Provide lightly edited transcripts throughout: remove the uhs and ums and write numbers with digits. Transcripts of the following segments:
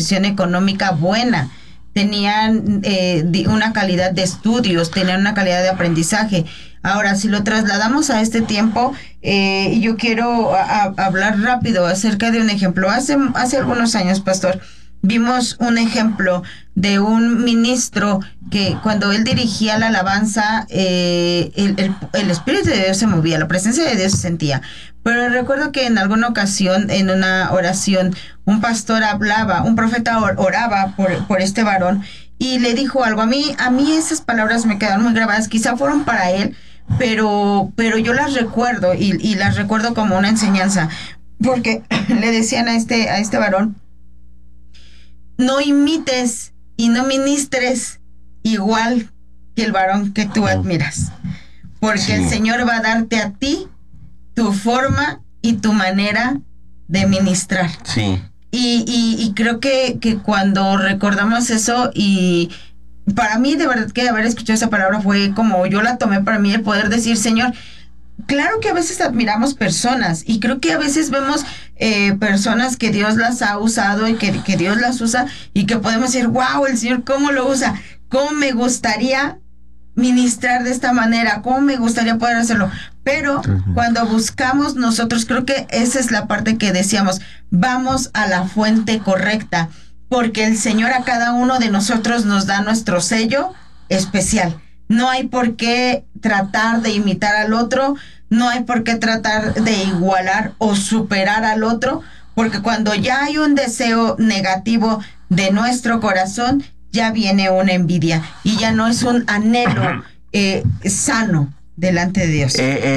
posición económica buena, tenían una calidad de estudios, tenían una calidad de aprendizaje. Ahora, si lo trasladamos a este tiempo, yo quiero hablar rápido acerca de un ejemplo. Hace algunos años, pastor, vimos un ejemplo de un ministro que cuando él dirigía la alabanza, el Espíritu de Dios se movía, la presencia de Dios se sentía. Pero recuerdo que en alguna ocasión, en una oración, un pastor un profeta oraba por este varón y le dijo algo. A mí esas palabras me quedaron muy grabadas, quizá fueron para él, pero yo las recuerdo y las recuerdo como una enseñanza, porque le decían a este varón: no imites y no ministres igual que el varón que tú admiras, porque el Señor va a darte a ti tu forma y tu manera de ministrar. Sí. Y creo que cuando recordamos eso, y para mí de verdad que haber escuchado esa palabra fue como yo la tomé para mí, el poder decir: Señor, claro que a veces admiramos personas y creo que a veces vemos personas que Dios las ha usado y que Dios las usa y que podemos decir: wow, el Señor cómo lo usa, cómo me gustaría ministrar de esta manera, cómo me gustaría poder hacerlo. Pero cuando buscamos nosotros, creo que esa es la parte que decíamos: vamos a la fuente correcta, porque el Señor a cada uno de nosotros nos da nuestro sello especial. No hay por qué tratar de imitar al otro, no hay por qué tratar de igualar o superar al otro, porque cuando ya hay un deseo negativo de nuestro corazón, ya viene una envidia y ya no es un anhelo sano delante de Dios.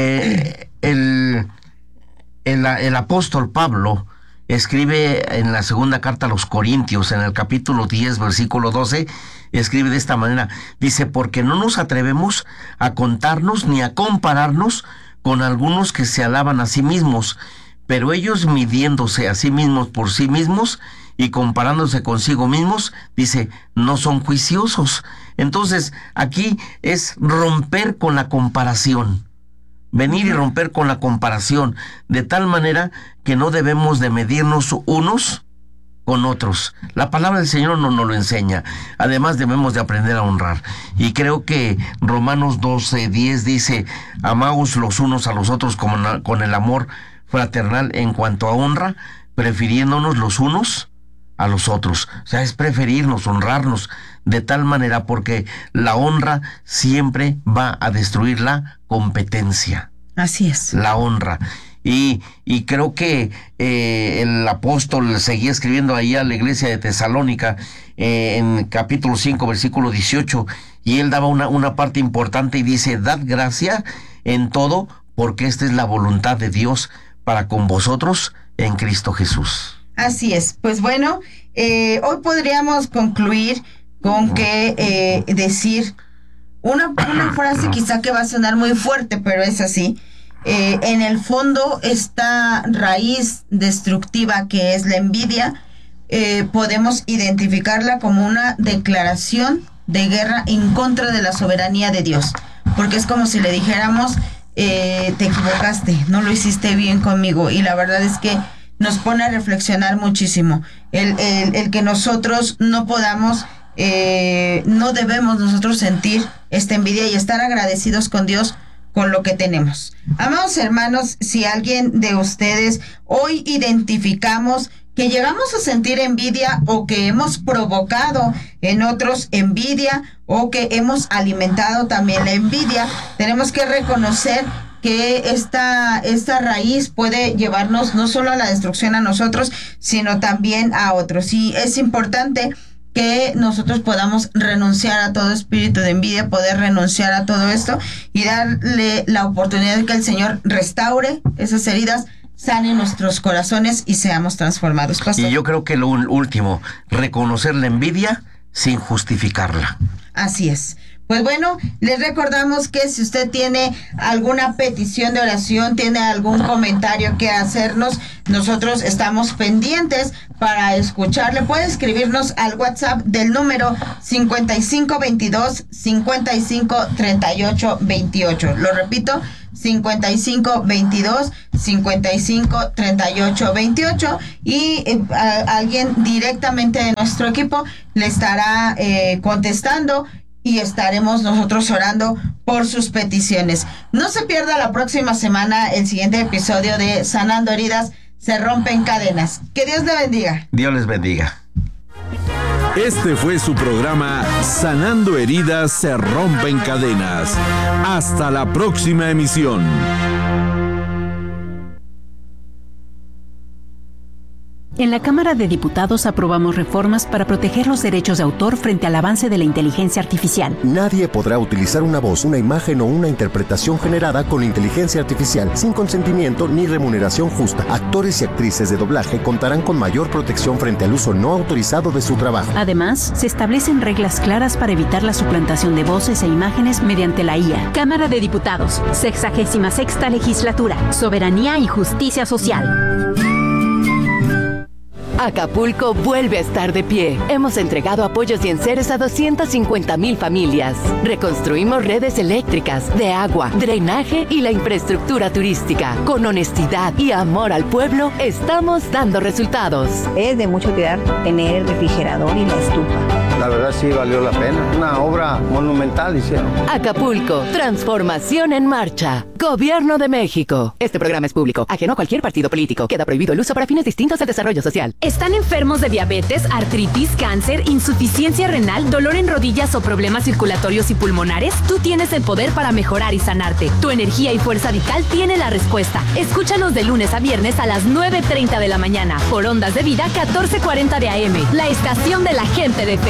El apóstol Pablo escribe en la segunda carta a los Corintios, en el capítulo 10, versículo 12, escribe de esta manera, dice: porque no nos atrevemos a contarnos ni a compararnos con algunos que se alaban a sí mismos, pero ellos, midiéndose a sí mismos por sí mismos y comparándose consigo mismos, dice, no son juiciosos. Entonces, aquí es romper con la comparación. Venir y romper con la comparación, de tal manera que no debemos de medirnos unos con otros. La palabra del Señor no nos lo enseña. Además, debemos de aprender a honrar. Y creo que Romanos 12:10 dice: amaos los unos a los otros con el amor fraternal en cuanto a honra, prefiriéndonos los unos a los otros. O sea, es preferirnos, honrarnos de tal manera, porque la honra siempre va a destruir la competencia. Así es. La honra. Y creo que el apóstol seguía escribiendo ahí a la iglesia de Tesalónica, en capítulo 5, versículo 18, y él daba una parte importante y dice: dad gracia en todo, porque esta es la voluntad de Dios para con vosotros en Cristo Jesús. Así es. Pues bueno, hoy podríamos concluir con que decir una frase quizá que va a sonar muy fuerte, pero es así. En el fondo, esta raíz destructiva que es la envidia, podemos identificarla como una declaración de guerra en contra de la soberanía de Dios, porque es como si le dijéramos: te equivocaste, no lo hiciste bien conmigo. Y la verdad es que nos pone a reflexionar muchísimo el que nosotros no podamos, no debemos nosotros sentir esta envidia y estar agradecidos con Dios con lo que tenemos. Amados hermanos, si alguien de ustedes hoy identificamos que llegamos a sentir envidia, o que hemos provocado en otros envidia, o que hemos alimentado también la envidia, tenemos que reconocer que esta raíz puede llevarnos no solo a la destrucción a nosotros, sino también a otros. Y es importante que nosotros podamos renunciar a todo espíritu de envidia, poder renunciar a todo esto y darle la oportunidad de que el Señor restaure esas heridas, sane nuestros corazones y seamos transformados. Pastor. Y yo creo que lo último, reconocer la envidia sin justificarla. Así es. Pues bueno, les recordamos que si usted tiene alguna petición de oración, tiene algún comentario que hacernos, nosotros estamos pendientes para escucharle. Puede escribirnos al WhatsApp del número 5522-553828. Lo repito, 5522 55 38 28 y alguien directamente de nuestro equipo le estará contestando y estaremos nosotros orando por sus peticiones. No se pierda la próxima semana el siguiente episodio de Sanando Heridas, se rompen cadenas. Que Dios le bendiga. Dios les bendiga. Este fue su programa Sanando Heridas, se rompen cadenas. Hasta la próxima emisión. En la Cámara de Diputados aprobamos reformas para proteger los derechos de autor frente al avance de la inteligencia artificial. Nadie podrá utilizar una voz, una imagen o una interpretación generada con inteligencia artificial sin consentimiento ni remuneración justa. Actores y actrices de doblaje contarán con mayor protección frente al uso no autorizado de su trabajo. Además, se establecen reglas claras para evitar la suplantación de voces e imágenes mediante la IA. Cámara de Diputados, 66ª Legislatura, Soberanía y Justicia Social. Acapulco vuelve a estar de pie. Hemos entregado apoyos y enseres a 250,000 familias. Reconstruimos redes eléctricas, de agua, drenaje y la infraestructura turística. Con honestidad y amor al pueblo, estamos dando resultados. Es de mucha utilidad tener el refrigerador y la estufa. La verdad sí valió la pena. Una obra monumental hicieron. Acapulco, transformación en marcha. Gobierno de México. Este programa es público, ajeno a cualquier partido político. Queda prohibido el uso para fines distintos al desarrollo social. ¿Están enfermos de diabetes, artritis, cáncer, insuficiencia renal, dolor en rodillas o problemas circulatorios y pulmonares? Tú tienes el poder para mejorar y sanarte. Tu energía y fuerza vital tiene la respuesta. Escúchanos de lunes a viernes a las 9:30 de la mañana por Ondas de Vida 1440 de AM, la estación de la gente de fe.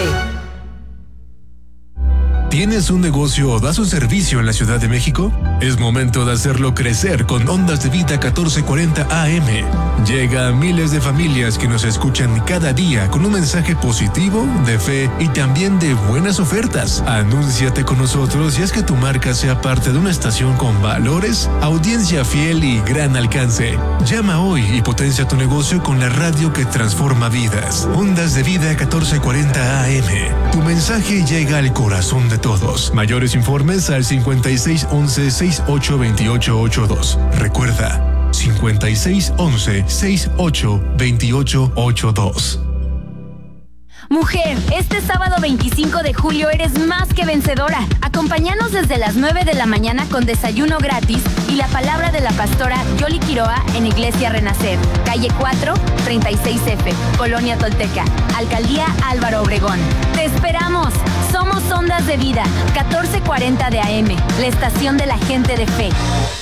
¿Tienes un negocio o das un servicio en la Ciudad de México? Es momento de hacerlo crecer con Ondas de Vida 1440 AM. Llega a miles de familias que nos escuchan cada día con un mensaje positivo, de fe y también de buenas ofertas. Anúnciate con nosotros y haz que tu marca sea parte de una estación con valores, audiencia fiel y gran alcance. Llama hoy y potencia tu negocio con la radio que transforma vidas. Ondas de Vida 1440 AM. Tu mensaje llega al corazón de todos. Mayores informes al 5611-682882. Recuerda, 5611-682882. Mujer, este sábado 25 de julio eres más que vencedora. Acompáñanos desde las 9 de la mañana con desayuno gratis y la palabra de la pastora Yoli Quiroa en Iglesia Renacer, calle 4, 36F, Colonia Tolteca, Alcaldía Álvaro Obregón. ¡Te esperamos! Somos Ondas de Vida, 1440 de AM, la estación de la gente de fe.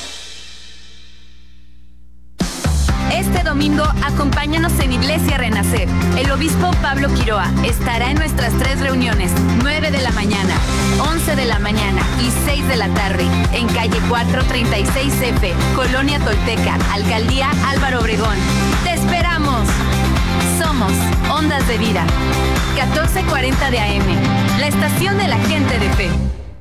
Este domingo, acompáñanos en Iglesia Renacer. El obispo Pablo Quiroa estará en nuestras 3 reuniones, 9 de la mañana, 11 de la mañana y 6 de la tarde, en calle 436F, Colonia Tolteca, Alcaldía Álvaro Obregón. ¡Te esperamos! Somos Ondas de Vida, 1440 de AM, la estación de la gente de fe.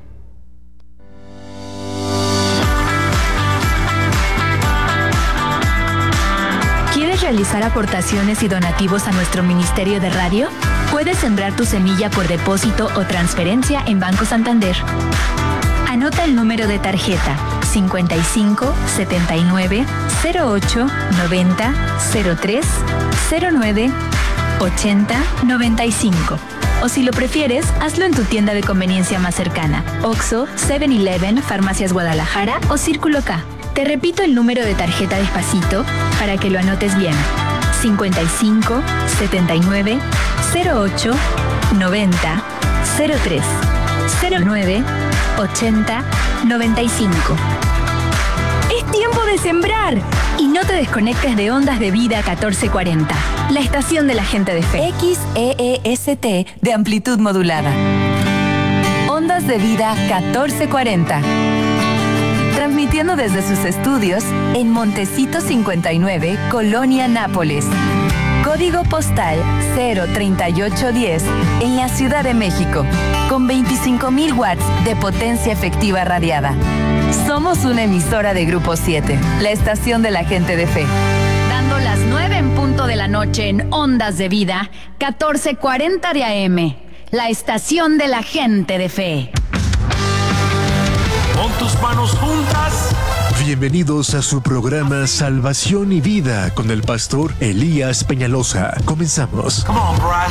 ¿Quieres realizar aportaciones y donativos a nuestro ministerio de radio? Puedes sembrar tu semilla por depósito o transferencia en Banco Santander. Anota el número de tarjeta 55 79 08 90 03 09 80 95. O si lo prefieres, hazlo en tu tienda de conveniencia más cercana: Oxxo, 7-Eleven, Farmacias Guadalajara o Círculo K. Te repito el número de tarjeta despacito para que lo anotes bien: 55 79 08 90 03 09 80 95. ¡Es tiempo de sembrar! Y no te desconectes de Ondas de Vida 1440, la estación de la gente de fe. XEEST de amplitud modulada. Ondas de Vida 1440. Transmitiendo desde sus estudios en Montecito 59, Colonia Nápoles. Código postal 03810 en la Ciudad de México, con 25,000 watts de potencia efectiva radiada. Somos una emisora de Grupo 7, la estación de la gente de fe. Dando las 9 en punto de la noche en Ondas de Vida, 1440 de AM, la estación de la gente de fe. Pon tus manos juntas Bienvenidos a su programa Salvación y Vida con el pastor Elías Peñalosa. Comenzamos. Come on, Bryce.